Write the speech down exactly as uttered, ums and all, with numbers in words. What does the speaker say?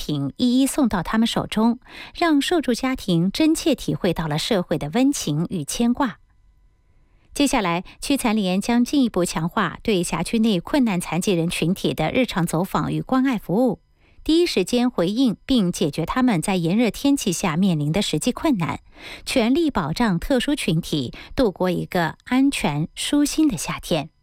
品一一送到他们手中，让受助家庭真切体会到了社会的温情与牵挂。接下来，区残联将进一步强化对辖区内困难残疾人群体的日常走访与关爱服务，第一时间回应并解决他们在炎热天气下面临的实际困难，全力保障特殊群体度过一个安全舒心的夏天。